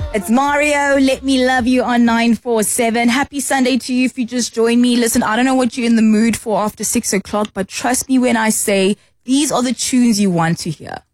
It's Mario. Let me love you on 947. Happy Sunday to you if you just joined me. Listen, I don't know what you're in the mood for after 6 o'clock, but trust me when I say these are the tunes you want to hear.